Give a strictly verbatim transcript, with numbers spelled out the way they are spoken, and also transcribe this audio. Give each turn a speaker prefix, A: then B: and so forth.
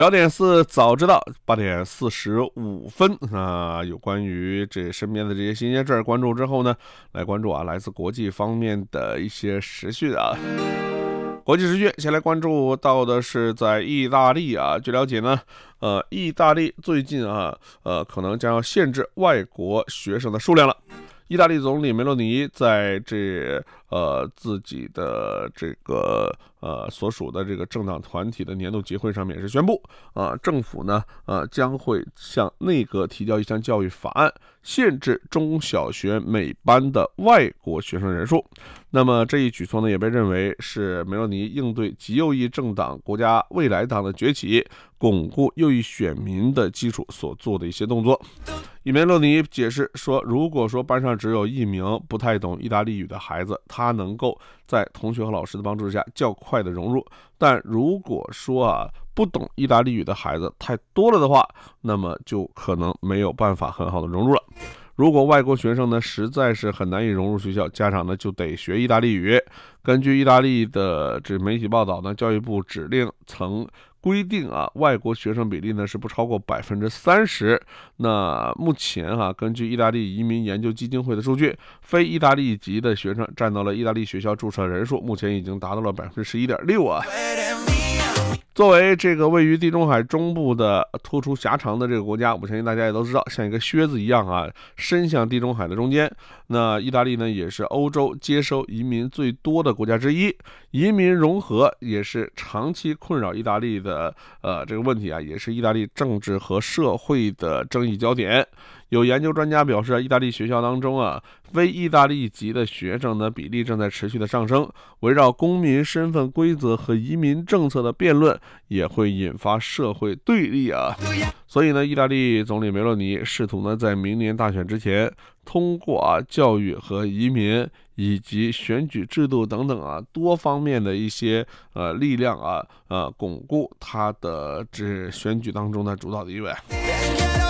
A: 聊点四早知道，八点四十五分啊，有关于这身边的这些新鲜事儿，关注之后呢，来关注啊，来自国际方面的一些时讯啊。国际时讯，先来关注到的是在意大利啊，据了解呢，呃，意大利最近啊，呃，可能将要限制外国学生的数量了。意大利总理梅洛尼在这呃自己的这个呃所属的这个政党团体的年度集会上面也是宣布啊、呃，政府呢呃将会向内阁提交一项教育法案，限制中小学每班的外国学生人数。那么这一举措呢，也被认为是梅洛尼应对极右翼政党国家未来党的崛起，巩固右翼选民的基础所做的一些动作。以梅洛尼解释说，如果说班上只有一名不太懂意大利语的孩子，他能够在同学和老师的帮助下较快的融入；但如果说啊不懂意大利语的孩子太多了的话，那么就可能没有办法很好的融入了。如果外国学生呢实在是很难以融入学校，家长呢就得学意大利语。根据意大利的这媒体报道呢，教育部指令曾规定啊，外国学生比例呢是不超过百分之三十。那目前哈、啊，根据意大利移民研究基金会的数据，非意大利籍的学生占到了意大利学校注册人数，目前已经达到了百分之十一点六啊。作为这个位于地中海中部的突出狭长的这个国家，我相信大家也都知道，像一个靴子一样啊，伸向地中海的中间。那意大利呢，也是欧洲接收移民最多的国家之一。移民融合也是长期困扰意大利的呃这个问题啊，也是意大利政治和社会的争议焦点。有研究专家表示，意大利学校当中啊，非意大利籍的学生呢比例正在持续的上升。围绕公民身份规则和移民政策的辩论也会引发社会对立啊。所以呢，意大利总理梅洛尼试图呢在明年大选之前，通过啊教育和移民以及选举制度等等啊多方面的一些呃力量啊呃巩固他的这选举当中的主导地位。